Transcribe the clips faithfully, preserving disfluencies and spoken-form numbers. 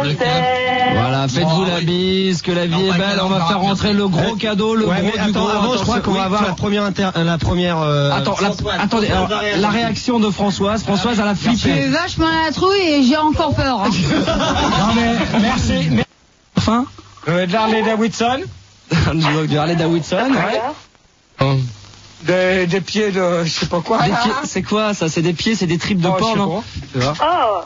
de cap. Voilà, faites-vous la bise, que la vie est belle. On va faire rentrer le gros cadeau, le ouais, gros mais du attends, gros. avant, je crois qu'on va avoir la première inter... la première. Euh... Attends, la... attendez, alors, la réaction de Françoise. Françoise, elle a flippé. J'ai vachement la trouille et j'ai encore peur. Hein. Non mais merci. merci. Enfin, euh, de l'Harley Davidson. du Harley Davidson. Ouais. Hum. Des, des pieds de je sais pas quoi. Des pieds, c'est quoi ça? C'est des pieds, c'est des tripes de Oh, porc, je sais non? Tu vois? Oh.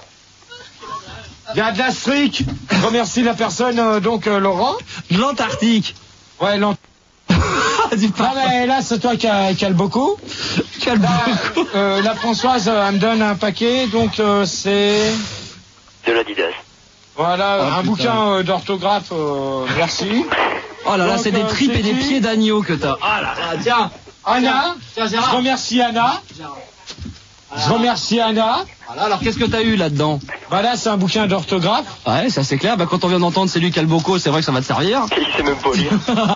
Il y a de l'Astrique. Je remercie la personne, euh, donc euh, Laurent. De l'Antarctique. Ouais, l'Antarctique. Non mais là c'est toi qui a, qui a le beaucoup. Qui a le Là, beaucoup. euh, la Françoise euh, elle me donne un paquet, donc euh, c'est De l'Adidas. voilà Oh, un putain. bouquin euh, d'orthographe. Euh, merci. Oh là là, Donc, c'est des euh, tripes c'est et des qui pieds d'agneau que t'as. Ah là là, tiens. Anna. Je remercie Anna. Je remercie Anna. Voilà, alors qu'est-ce que t'as eu là-dedans? Bah là c'est un bouquin d'orthographe. Ouais, ça c'est clair. Bah quand on vient d'entendre c'est lui qui a le boco, c'est vrai que ça va te servir. Il sait même pas lire.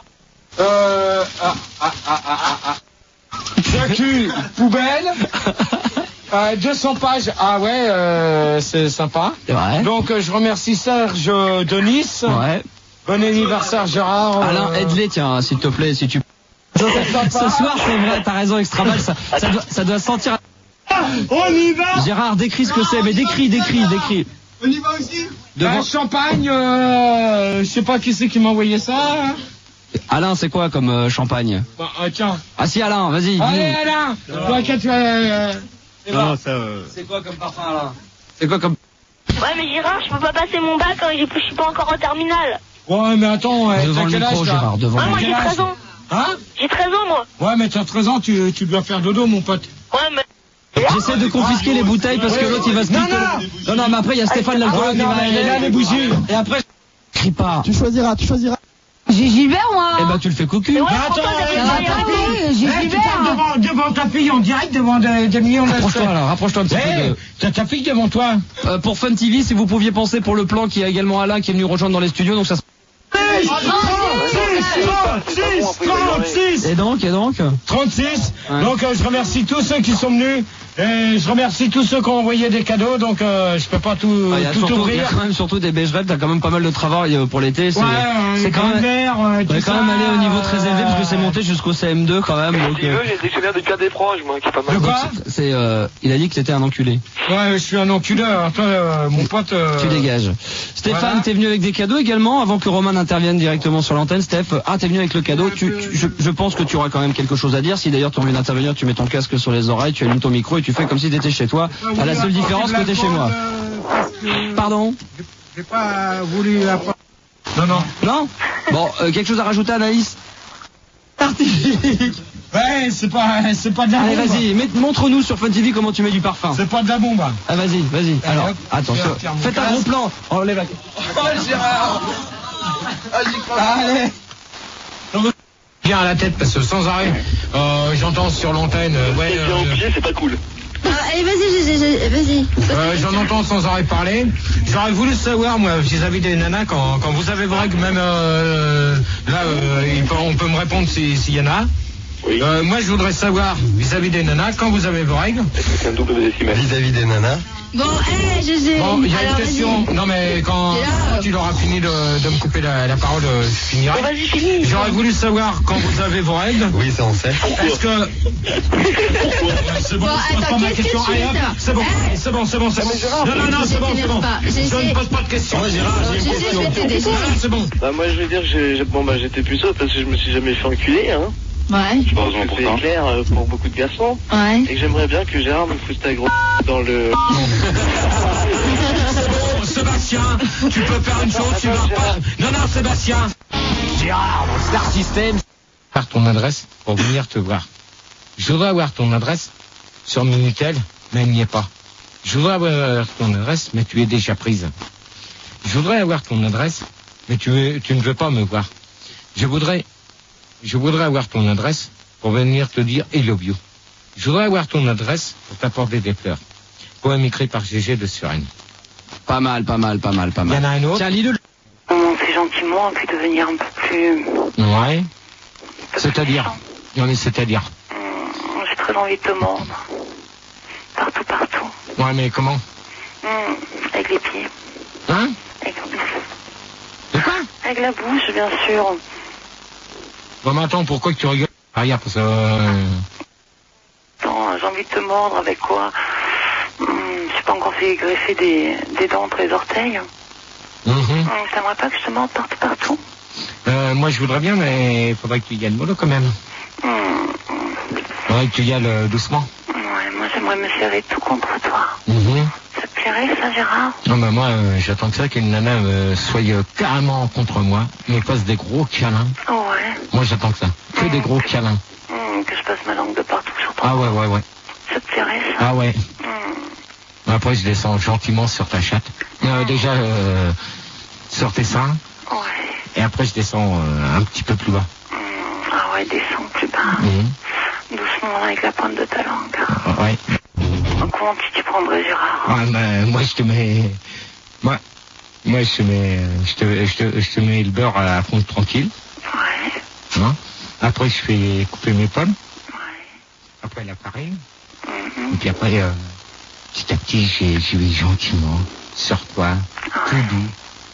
Euh. Ah ah ah ah ah. ah. Jacques poubelle. Euh, deux cents pages. Ah ouais, euh, c'est sympa. C'est vrai. Donc euh, je remercie Serge euh, de Nice. Ouais. Bon anniversaire Gérard. euh, Alain, aide-les, tiens, s'il te plaît, si tu. Ce soir, c'est vrai, t'as raison, Extraval, ça, ça, doit, ça doit sentir. On y va. Gérard, décris ce que c'est, mais décris, décris, décris. On y va aussi. Devant- Un champagne. Euh, je sais pas qui c'est qui m'a envoyé ça. Hein. Alain, c'est quoi comme euh, champagne? Bah, euh, tiens. Ah si, Alain, vas-y. Allez dis-nous. Alain. Toi qu'est-ce que tu as. Euh, Non, ça. Euh... C'est quoi comme parfum, Alain? C'est quoi comme. Ouais, mais Gérard, je peux pas passer mon bac quand je suis pas encore en terminale. Ouais mais attends. Ouais, Devant t'as le quel micro, âge, là Gérard, devant Ouais, le moi micro. j'ai treize ans. Hein? J'ai treize ans, moi. Ouais mais t'as treize ans, tu, tu dois faire dodo mon pote. Ouais, mais. J'essaie de confisquer les bouteilles parce que l'autre il va se Non, piquer. non. le- Non, non, mais après il y a Stéphane l'alcoolo Ah, qui non, va mais arriver. là, les bougies. Et après, crie pas. Tu choisiras, tu choisiras. J'ai Gilbert, moi. Eh ben tu le fais cocu. Mais ouais, Mais pourquoi attends, t'avais euh, pas Ah, y attends, aller oui, j'ai Eh, tu Gilbert. parles devant, devant ta fille en direct, devant des, des millions de... Rapproche-toi là, rapproche-toi un petit peu Eh, de... t'as ta fille devant toi. Euh, pour Fun T V, si vous pouviez penser pour le plan, qu'il y a également Alain qui est venu rejoindre dans les studios, donc ça se... trente-six Et donc, et donc trente-six Ouais. Donc euh, je remercie tous ceux qui sont venus. Et je remercie tous ceux qui ont envoyé des cadeaux. Donc euh, je peux pas tout, Ah, il y a tout surtout- il y ouvrir. a quand même surtout des beige-rêves, t'as quand même pas mal de travail euh, pour l'été. C'est Ouais, euh, c'est quand même... grand-mère, euh, On tout est quand ça, même allé au niveau très élevé parce que c'est euh, monté jusqu'au C M deux quand même. Donc, Si tu euh, veux, j'ai le dictionnaire de Pierre Desproges, moi, qui est pas mal. De quoi? c'est, euh, il a dit que t'étais un enculé. Ouais, je suis un enculé. Alors, toi, euh, mon pote. euh, Tu dégages. Stéphane, voilà. t'es venu avec des cadeaux également avant que Roman intervienne directement sur l'antenne. Steph, ah t'es venu avec le cadeau. Tu, tu- je, je pense que tu auras quand même quelque chose à dire. Si d'ailleurs tu as envie d'intervenir, tu mets ton casque sur les oreilles, tu allumes ton micro et tu fais comme si t'étais chez toi. À la seule différence que t'es chez moi. Pardon? J'ai pas voulu apprendre. Non, non. Non? Bon, euh, quelque chose à rajouter, Anaïs? Artifique. Ouais, c'est pas, c'est pas de la Allez, bombe. vas-y, mets- montre-nous sur Fun T V comment tu mets du parfum. C'est pas de la bombe. Ah, vas-y, vas-y. Alors, hop, attention. tiens, tiens, mon Faites un casque. gros plan. Enlève la... Oh, Gérard. Allez. Bien à la tête parce que sans arrêt, euh, j'entends sur l'antenne. euh, ouais, Bien au euh, pied, c'est pas cool. Ah, allez, vas-y, j'ai- j'ai- vas-y. euh, j'en entends sans arrêt parler. J'aurais voulu savoir, moi, vis-à-vis des nanas, quand, quand vous avez vos règles, même euh, là, euh, il peut- on peut me répondre si- s'il y en a. Oui. Euh, moi, je voudrais savoir, vis-à-vis des nanas, quand vous avez vos règles. C'est un double décimal. Vis-à-vis des nanas. Bon, hé, je sais. Bon, il y a Alors, une question. vas-y. Non, mais quand, Et là, quand tu auras fini de, de me couper la, la parole, euh, je finirai. Bon, vas-y, finis. J'aurais voulu savoir quand vous avez vos règles. Oui, ça on sait. Est-ce que. C'est bon, Bon, je pose attends, pas ma qu'est-ce que question. tu Allez, veux hop, faire c'est bon, Hein c'est bon, c'est bon, c'est bon. Non, non, non, c'est bon, c'est bon. pas. Je Je ne sais. pose pas de questions. Ouais, Gérard, j'ai Je une sais, je question. vais t'aider. Non, non, c'est bon. Bah, moi, je veux dire, j'ai, j'ai- bon, bah, j'étais puceau parce que je me suis jamais fait enculer, hein. Ouais, Je pense que c'est clair euh, pour beaucoup de garçons. ouais. Et que j'aimerais bien que Gérard me foute ta grosse dans le. Bon, Sébastien, tu peux faire une chose, tu vas pas. Non, non, Sébastien. Gérard, mon Star System. Par ton adresse pour venir te voir. Je voudrais avoir ton adresse sur Minitel, mais elle n'y est pas. Je voudrais avoir ton adresse, mais tu es déjà prise. Je voudrais avoir ton adresse, mais tu, veux- tu ne veux pas me voir. Je voudrais, je voudrais avoir ton adresse pour venir te dire I love you. Je voudrais avoir ton adresse pour t'apporter des fleurs. Poème écrit par Gégé de Suresnes. Pas mal, pas mal, pas mal, pas Il y mal. en a un autre. Tiens, lis-le. Commencer gentiment et puis devenir un peu plus... Ouais. C'est-à-dire. Non, mais c'est-à-dire. Hum, J'ai très envie de te mordre. Partout, partout. Ouais, mais comment? Hum, avec les pieds. Hein? Avec- avec la bouche, bien sûr. Bon, mais attends, pourquoi que tu rigoles? Ah, regarde, parce que... Euh... Attends, j'ai envie de te mordre avec quoi? hum, Je sais pas encore fait greffer des, des dents entre les orteils. Mm-hmm. Hum, T'aimerais pas que je te morde partout, partout? Euh, moi, je voudrais bien, mais il faudrait que tu y ailles mollo quand même. Hum, Faudrait que tu y ailles euh, doucement. Ouais, moi j'aimerais me serrer tout contre toi. Mm-hmm. Ça te plairait, ça, Gérard? Non, mais moi, euh, j'attends que ça, qu'une nana euh, soit euh, carrément contre moi, me fasse des gros câlins. Ouais. Moi, j'attends que ça. Que Mmh. des gros câlins. Hum, que je passe ma langue de partout sur ton Ah ouais, ouais, ouais. Ça te plairait, ça? Ah ouais. Hum, Après, je descends gentiment sur ta chatte. Euh, déjà, euh, sur tes seins. Ouais. Et après, je descends euh, un petit peu plus bas. Hum, Ah ouais, descends plus bas. Mhm. Doucement, avec la pointe de ta langue. Ah, ouais. Comment tu t'y prendrais, Gérard? Ah, bah, moi, je te mets... Moi, moi je te mets... Je te, je te, je te mets le beurre à fond tranquille. Ouais. Hein. Après, je fais couper mes pommes. Ouais. Après, la farine. Mhm. Et puis après, euh, petit à petit, j'y j'y vais gentiment. Sur toi. Plus doux.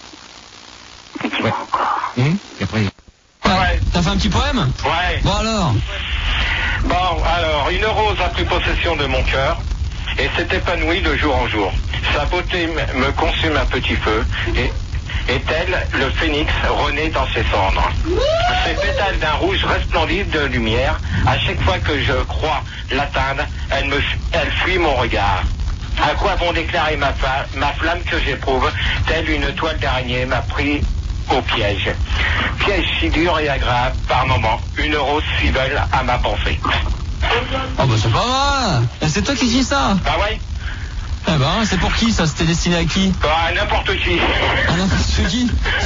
Et dis-moi Ouais. encore. Hum. Et après... Ouais. T'as fait un petit poème? Ouais. Bon alors. Bon, alors, une rose a pris possession de mon cœur et s'est épanouie de jour en jour. Sa beauté m- me consume à petit feu et, et tel le phénix renaît dans ses cendres. Ses pétales d'un rouge resplendissent de lumière. À chaque fois que je crois l'atteindre, elle, me, f- elle fuit mon regard. À quoi vont déclarer ma, fa- ma flamme que j'éprouve, telle une toile d'araignée m'a pris au piège. Piège si dur et agréable par moments, une rose si belle à ma pensée. Oh bah c'est pas mal. Et c'est toi qui dis ça? Ah ouais? Eh ben, c'est pour qui ça? C'était destiné à qui? À n'importe qui. Ah non, c'est qui?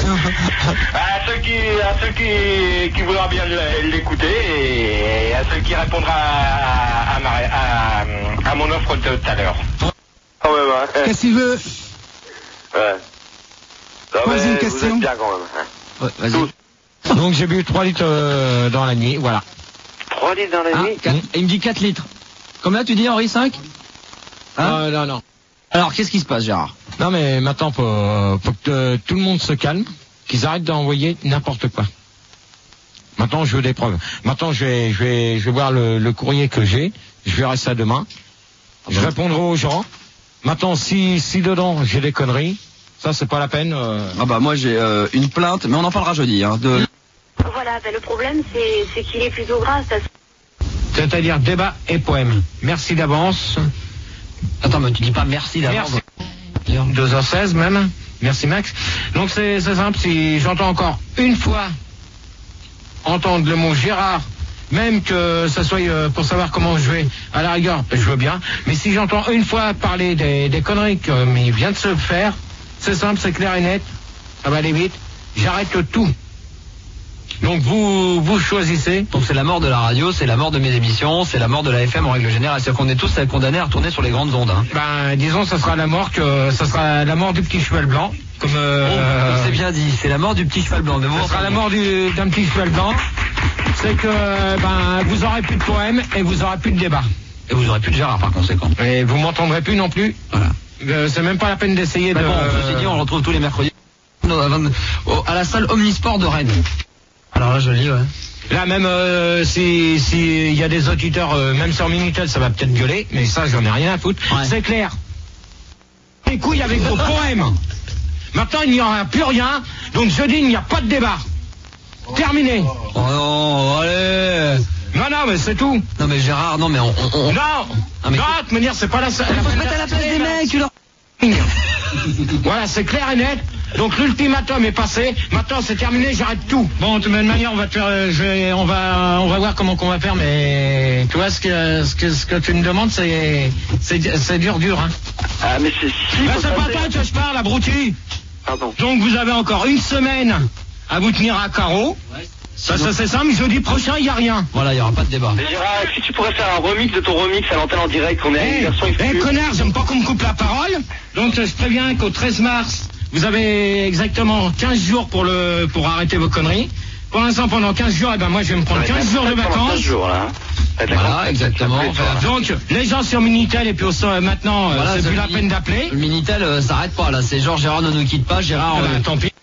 À ceux qui, à ceux qui, qui voudra bien l'écouter et à ceux qui répondra à, à, ma, à, à mon offre de tout à l'heure. Ah ouais, ouais. Qu'est-ce qu'il veut? Ouais. Non, Pose mais une question. Vous êtes bien quand même. Hein. Ouais, vas-y. Donc, j'ai bu trois litres euh, dans la nuit, voilà. trois litres dans la Ah, nuit. quatre- il me dit quatre litres. Combien tu dis, Henri? cinq? Hein? Euh, non, non. Alors, qu'est-ce qui se passe, Gérard? Non, mais maintenant, faut, faut que euh, tout le monde se calme, qu'ils arrêtent d'envoyer n'importe quoi. Maintenant, je veux des preuves. Maintenant, je vais, je vais, je vais voir le, le courrier que j'ai. Je verrai ça demain. Je répondrai aux gens. Maintenant, si, si dedans j'ai des conneries, ça c'est pas la peine. Euh... Ah bah moi j'ai euh, une plainte, mais on en parlera jeudi. Hein, de... Voilà, ben le problème c'est c'est qu'il est plutôt gras. Ça... C'est-à-dire débat et poème. Merci d'avance. Attends, mais tu dis pas merci d'avance. Merci. deux heures seize même. Merci Max. Donc c'est c'est simple, si j'entends encore une fois entendre le mot Gérard, même que ça soit euh, pour savoir comment je vais, à la rigueur, je veux bien. Mais si j'entends une fois parler des, des conneries comme il vient de se faire, c'est simple, c'est clair et net, ça va aller vite, j'arrête tout. Donc vous vous choisissez. Donc c'est la mort de la radio, c'est la mort de mes émissions, c'est la mort de la F M en règle générale. C'est-à-dire qu'on est tous condamnés à retourner sur les grandes ondes. Hein. Ben disons, ça sera la mort que ça sera la mort du petit cheval blanc. Comme euh, Oh, c'est bien dit, c'est la mort du petit cheval blanc. Mais bon, ça sera la mort du, d'un petit cheval blanc. C'est que ben vous aurez plus de poèmes et vous aurez plus de débat. Et vous aurez plus de Gérard par conséquent. Et vous m'entendrez plus non plus. Voilà. Euh, c'est même pas la peine d'essayer Mais de. bon, ceci dit, on le retrouve tous les mercredis à la salle Omnisport de Rennes. Alors là, je lis, ouais. Là même euh, si si il y a des auditeurs, euh, même sur Minitel, ça va peut-être gueuler, mais ça j'en ai rien à foutre. Ouais. C'est clair. Les couilles avec vos poèmes. Maintenant il n'y aura plus rien, donc jeudi il n'y a pas de débat. Terminé. Oh non, allez. Non non mais c'est tout. Non mais Gérard, non mais on... on, on... Non. Ah, mais- Non, de manière c'est pas la seule. Faut se mettre à la place des mecs, tu leur... Voilà, c'est clair et net. Donc l'ultimatum est passé. Maintenant c'est terminé, j'arrête tout. Bon, de toute manière, on va te faire, euh, je vais, on va, on va voir comment qu'on va faire. Mais tu vois ce que, ce que, ce que tu me demandes, c'est, c'est, c'est dur, dur, hein. Ah, mais c'est si. Ben, faut c'est pas passer. toi que je parle, abruti. Pardon. Donc vous avez encore une semaine à vous tenir à carreau. Ça, ça c'est simple. Jeudi prochain, il y a rien. Voilà, il y aura pas de débat. Mais Gérard, est-ce que tu pourrais faire un remix de ton remix à l'antenne en direct, qu'on ait Eh, une version eh, exclusive? connard, j'aime pas qu'on me coupe la parole. Donc je préviens qu'au treize mars, vous avez exactement quinze jours pour le pour arrêter vos conneries. Pour l'instant, pendant quinze jours, eh ben moi je vais me prendre Ouais, quinze jours de pendant vacances. quinze jours, là. hein. Ouais, d'accord. Voilà, exactement. Ça plaît, Enfin, Donc les gens sur Minitel et puis au, euh, maintenant, euh, Voilà, c'est ça plus la dit- peine d'appeler. Le Minitel euh, s'arrête pas là, c'est genre Gérard ne nous quitte pas, Gérard... Ah ben, euh, tant pis.